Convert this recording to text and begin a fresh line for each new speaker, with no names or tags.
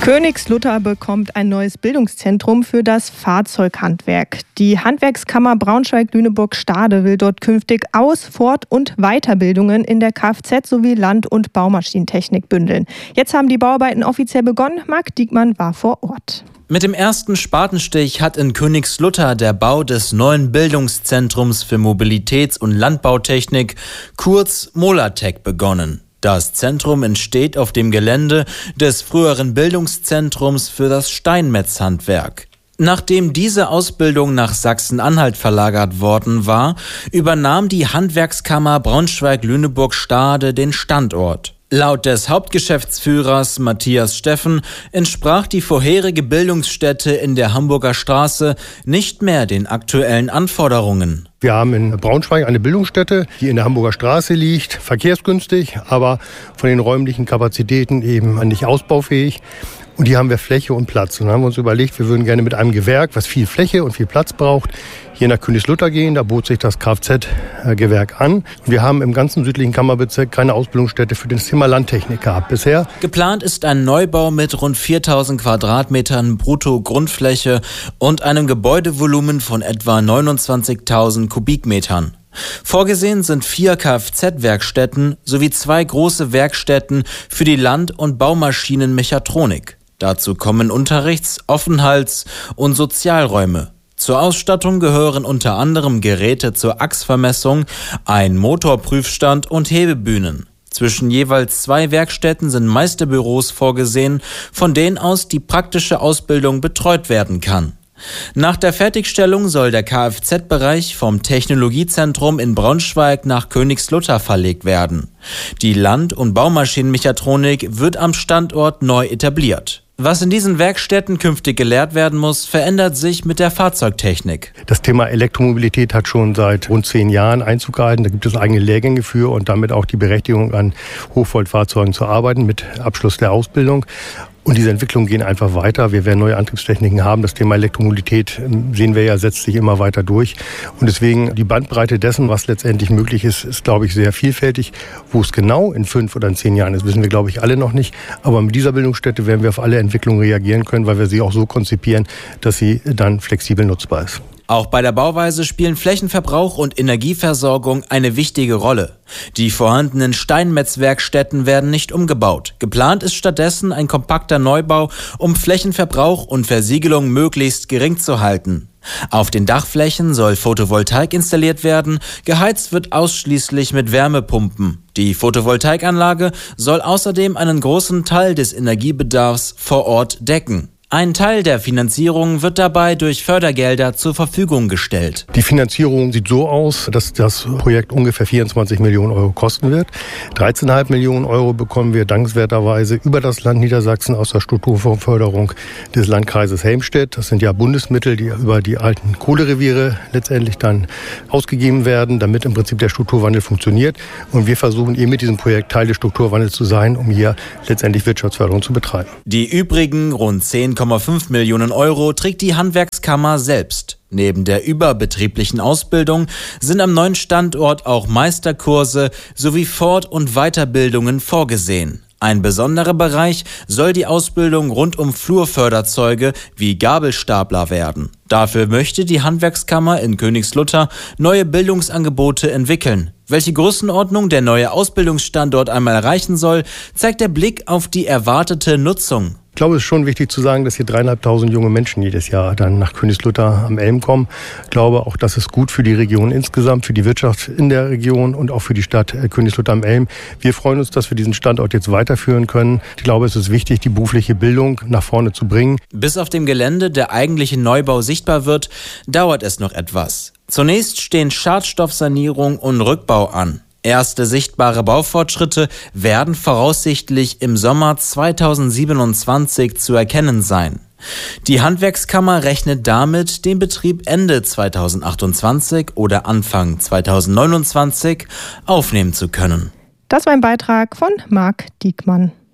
Königslutter bekommt ein neues Bildungszentrum für das Fahrzeughandwerk. Die Handwerkskammer Braunschweig-Lüneburg-Stade will dort künftig Aus-, Fort- und Weiterbildungen in der Kfz- sowie Land- und Baumaschinentechnik bündeln. Jetzt haben die Bauarbeiten offiziell begonnen. Marc Diekmann war vor Ort.
Mit dem ersten Spatenstich hat in Königslutter der Bau des neuen Bildungszentrums für Mobilitäts- und Landbautechnik, kurz Molatec, begonnen. Das Zentrum entsteht auf dem Gelände des früheren Bildungszentrums für das Steinmetzhandwerk. Nachdem diese Ausbildung nach Sachsen-Anhalt verlagert worden war, übernahm die Handwerkskammer Braunschweig-Lüneburg-Stade den Standort. Laut des Hauptgeschäftsführers Matthias Steffen entsprach die vorherige Bildungsstätte in der Hamburger Straße nicht mehr den aktuellen Anforderungen.
Wir haben in Braunschweig eine Bildungsstätte, die in der Hamburger Straße liegt, verkehrsgünstig, aber von den räumlichen Kapazitäten eben nicht ausbaufähig. Und hier haben wir Fläche und Platz. Und dann haben wir uns überlegt, wir würden gerne mit einem Gewerk, was viel Fläche und viel Platz braucht, hier nach Königslutter gehen. Da bot sich das Kfz-Gewerk an. Und wir haben im ganzen südlichen Kammerbezirk keine Ausbildungsstätte für das Thema Landtechnik gehabt bisher.
Geplant ist ein Neubau mit rund 4.000 Quadratmetern Brutto-Grundfläche und einem Gebäudevolumen von etwa 29.000 Kubikmetern. Vorgesehen sind 4 Kfz-Werkstätten sowie 2 große Werkstätten für die Land- und Baumaschinenmechatronik. Dazu kommen Unterrichts-, Aufenthalts- und Sozialräume. Zur Ausstattung gehören unter anderem Geräte zur Achsvermessung, ein Motorprüfstand und Hebebühnen. Zwischen jeweils 2 Werkstätten sind Meisterbüros vorgesehen, von denen aus die praktische Ausbildung betreut werden kann. Nach der Fertigstellung soll der Kfz-Bereich vom Technologiezentrum in Braunschweig nach Königslutter verlegt werden. Die Land- und Baumaschinenmechatronik wird am Standort neu etabliert. Was in diesen Werkstätten künftig gelehrt werden muss, verändert sich mit der Fahrzeugtechnik.
Das Thema Elektromobilität hat schon seit rund 10 Jahren Einzug gehalten. Da gibt es eigene Lehrgänge für und damit auch die Berechtigung, an Hochvoltfahrzeugen zu arbeiten mit Abschluss der Ausbildung. Und diese Entwicklungen gehen einfach weiter. Wir werden neue Antriebstechniken haben. Das Thema Elektromobilität, sehen wir ja, setzt sich immer weiter durch. Und deswegen die Bandbreite dessen, was letztendlich möglich ist, ist, glaube ich, sehr vielfältig. Wo es genau in 5 oder in 10 Jahren ist, wissen wir, glaube ich, alle noch nicht. Aber mit dieser Bildungsstätte werden wir auf alle Entwicklungen reagieren können, weil wir sie auch so konzipieren, dass sie dann flexibel nutzbar ist.
Auch bei der Bauweise spielen Flächenverbrauch und Energieversorgung eine wichtige Rolle. Die vorhandenen Steinmetzwerkstätten werden nicht umgebaut. Geplant ist stattdessen ein kompakter Neubau, um Flächenverbrauch und Versiegelung möglichst gering zu halten. Auf den Dachflächen soll Photovoltaik installiert werden, geheizt wird ausschließlich mit Wärmepumpen. Die Photovoltaikanlage soll außerdem einen großen Teil des Energiebedarfs vor Ort decken. Ein Teil der Finanzierung wird dabei durch Fördergelder zur Verfügung gestellt.
Die Finanzierung sieht so aus, dass das Projekt ungefähr 24 Millionen Euro kosten wird. 13,5 Millionen Euro bekommen wir dankenswerterweise über das Land Niedersachsen aus der Strukturförderung des Landkreises Helmstedt. Das sind ja Bundesmittel, die über die alten Kohlereviere letztendlich dann ausgegeben werden, damit im Prinzip der Strukturwandel funktioniert. Und wir versuchen eben mit diesem Projekt Teil des Strukturwandels zu sein, um hier letztendlich Wirtschaftsförderung zu betreiben.
Die übrigen rund 10,5 Millionen Euro trägt die Handwerkskammer selbst. Neben der überbetrieblichen Ausbildung sind am neuen Standort auch Meisterkurse sowie Fort- und Weiterbildungen vorgesehen. Ein besonderer Bereich soll die Ausbildung rund um Flurförderzeuge wie Gabelstapler werden. Dafür möchte die Handwerkskammer in Königslutter neue Bildungsangebote entwickeln. Welche Größenordnung der neue Ausbildungsstandort einmal erreichen soll, zeigt der Blick auf die erwartete Nutzung.
Ich glaube, es ist schon wichtig zu sagen, dass hier 3.500 junge Menschen jedes Jahr dann nach Königslutter am Elm kommen. Ich glaube auch, das ist gut für die Region insgesamt, für die Wirtschaft in der Region und auch für die Stadt Königslutter am Elm. Wir freuen uns, dass wir diesen Standort jetzt weiterführen können. Ich glaube, es ist wichtig, die berufliche Bildung nach vorne zu bringen.
Bis auf dem Gelände der eigentliche Neubau sichtbar wird, dauert es noch etwas. Zunächst stehen Schadstoffsanierung und Rückbau an. Erste sichtbare Baufortschritte werden voraussichtlich im Sommer 2027 zu erkennen sein. Die Handwerkskammer rechnet damit, den Betrieb Ende 2028 oder Anfang 2029 aufnehmen zu können.
Das war ein Beitrag von Marc Diekmann.